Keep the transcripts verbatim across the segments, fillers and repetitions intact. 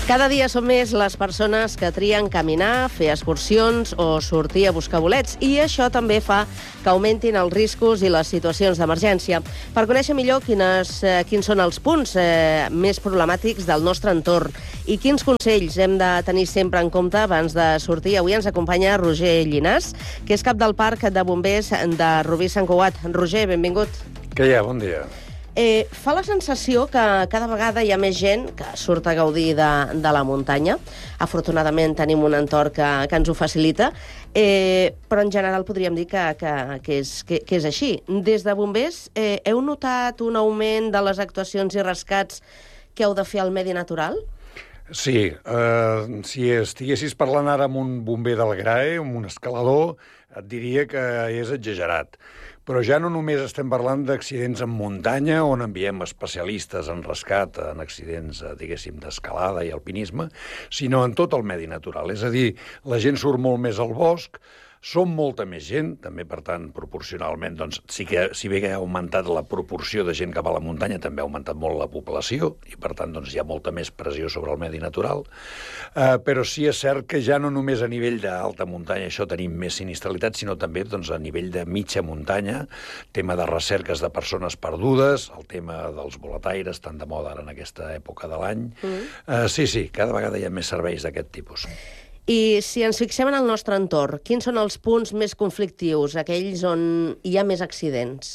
Cada dia són més les persones que trien caminar, fer excursions o sortir a buscar bolets, i això també fa que augmentin els riscos i les situacions d'emergència. Per conèixer millor quines, eh, quins són els punts eh, més problemàtics del nostre entorn i quins consells hem de tenir sempre en compte abans de sortir, avui ens acompanya Roger Llinàs, que és cap del Parc de Bombers de Rubí Sant Cugat. Roger, benvingut. Què hi ha? Bon dia. Eh, fa la sensació que cada vegada hi ha més gent que surt a gaudir de, de la muntanya. Afortunadament tenim un entorn que, que ens ho facilita, eh, però en general podríem dir que, que, que, és, que, que és així. Des de Bombers, eh, heu notat un augment de les actuacions i rescats que heu de fer al medi natural? Sí, eh, si estiguessis parlant ara amb un bomber del Grae, amb un escalador, et diria que és exagerat. Però ja no només estem parlant d'accidents en muntanya, on enviem especialistes en rescat, en accidents, diguéssim, d'escalada i alpinisme, sinó en tot el medi natural. És a dir, la gent surt molt més al bosc, som molta més gent, també, per tant, proporcionalment, doncs, sí que, si bé que ha augmentat la proporció de gent que va a la muntanya, també ha augmentat molt la població, i, per tant, doncs, hi ha molta més pressió sobre el medi natural. Uh, però sí és cert que ja no només a nivell d'alta muntanya això tenim més sinistralitat, sinó també doncs, a nivell de mitja muntanya, tema de recerques de persones perdudes, el tema dels boletaires, tan de moda ara en aquesta època de l'any. Mm. Uh, sí, sí, cada vegada hi ha més serveis d'aquest tipus. I si ens fixem en el nostre entorn, quins són els punts més conflictius, aquells on hi ha més accidents?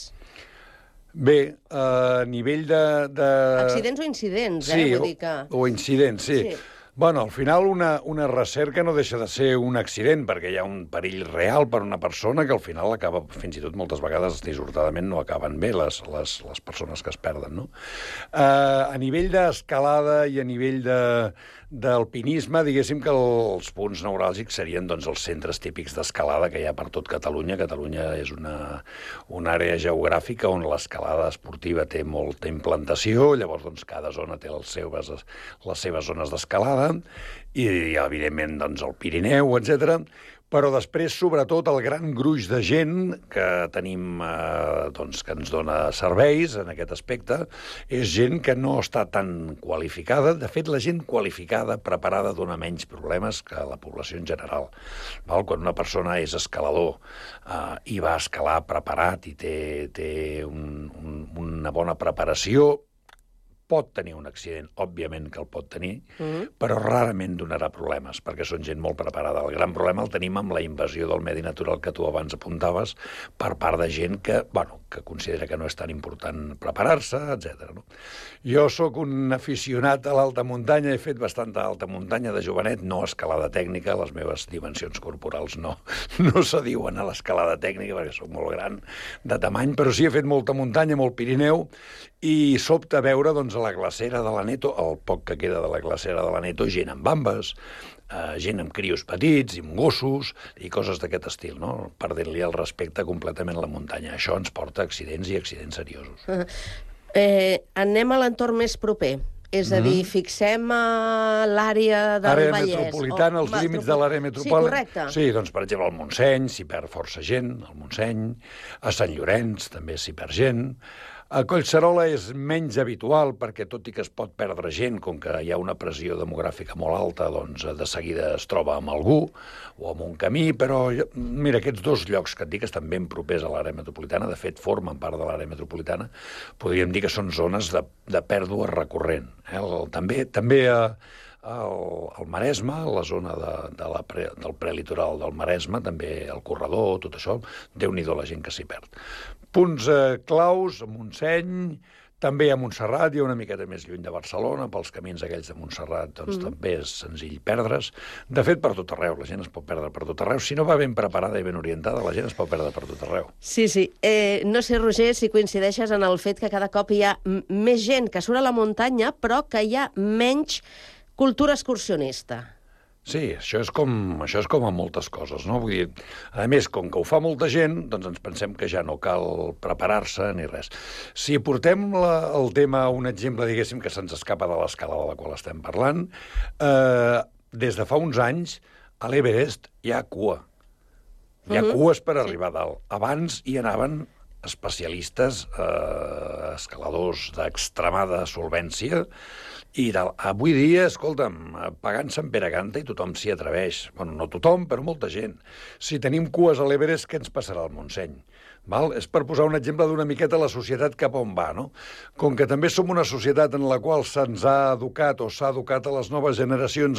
Bé, a nivell de... de... Accidents o incidents, sí, eh? Vull dir que... o, o incidents, sí. sí. Bueno, al final una, una recerca no deixa de ser un accident, perquè hi ha un perill real per una persona que al final acaba, fins i tot moltes vegades, dissortadament, no acaben bé les, les, les persones que es perden, no? Uh, a nivell d'escalada i a nivell de... d'alpinisme, diguéssim que els punts neuràlgics serien doncs, els centres típics d'escalada que hi ha per tot Catalunya. Catalunya és una, una àrea geogràfica on l'escalada esportiva té molta implantació, llavors doncs, cada zona té les seves, les seves zones d'escalada, i evidentment doncs, el Pirineu, etcètera. Però després, sobretot, el gran gruix de gent que tenim, eh, doncs, que ens dona serveis en aquest aspecte, és gent que no està tan qualificada. De fet, la gent qualificada, preparada, dona menys problemes que la població en general. Val? Quan una persona és escalador eh, i va escalar preparat i té, té un, un, una bona preparació, pot tenir un accident, òbviament que el pot tenir, mm-hmm. però rarament donarà problemes, perquè són gent molt preparada. El gran problema el tenim amb la invasió del medi natural que tu abans apuntaves per part de gent que, bueno, que considera que no és tan important preparar-se, etcètera. No? Jo sóc un aficionat a l'alta muntanya, he fet bastanta alta muntanya de jovenet, no escalada tècnica, les meves dimensions corporals no, no s'adiuen a l'escalada tècnica, perquè sóc molt gran de tamany, però sí he fet molta muntanya, molt Pirineu, i sobta veure doncs, a la glacera de l'Aneto, el poc que queda de la glacera de l'Aneto, gent amb bambes, eh, gent amb crios petits, i amb gossos, i coses d'aquest estil, no? Perdent-li el respecte completament a la muntanya. Això ens porta a accidents i accidents seriosos. Uh, eh, anem a l'entorn més proper. És a dir, fixem a l'àrea del àrea Vallès. metropolitana, els límits de l'àrea metropolitana. Sí, correcte. Sí, doncs, per exemple, al Montseny s'hi perd força gent, al Montseny, a Sant Llorenç també s'hi perd gent. A Collserola és menys habitual perquè, tot i que es pot perdre gent, com que hi ha una pressió demogràfica molt alta, doncs de seguida es troba amb algú o amb un camí, però mira, aquests dos llocs que et dic estan ben propers a l'àrea metropolitana, de fet formen part de l'àrea metropolitana, podríem dir que són zones de, de pèrdua recurrent. Eh? El, també també a, al, al Maresme, la zona de, de la pre, del prelitoral del Maresme, també el corredor, tot això, Déu-n'hi-do la gent que s'hi perd. Punts eh, claus, a Montseny, també a Montserrat, i una miqueta més lluny de Barcelona, pels camins aquells de Montserrat, doncs mm. també és senzill perdre's. De fet, per tot arreu, la gent es pot perdre per tot arreu. Si no va ben preparada i ben orientada, la gent es pot perdre per tot arreu. Sí, sí. Eh, no sé, Roger, si coincideixes en el fet que cada cop hi ha més gent que surt a la muntanya, però que hi ha menys cultura excursionista. Sí, això és com, això és com a moltes coses, no? Vull dir, a més, com que ho fa molta gent, doncs ens pensem que ja no cal preparar-se ni res. Si portem la, el tema a un exemple, diguéssim, que se'ns escapa de l'escala de la qual estem parlant, eh, des de fa uns anys, a l'Everest hi ha cua. Hi ha uh-huh. cues per arribar a dalt. Abans hi anaven especialistes, eh, escaladors d'extremada solvència, I tal. Avui dia, escolta'm, pagant Sant Pere canta i tothom s'hi atreveix. Bueno, no tothom, però molta gent. Si tenim cues a l'Everest, què ens passarà al Montseny? Val? És per posar un exemple d'una miqueta la societat cap on va, no? Com que també som una societat en la qual se'ns ha educat o s'ha educat a les noves generacions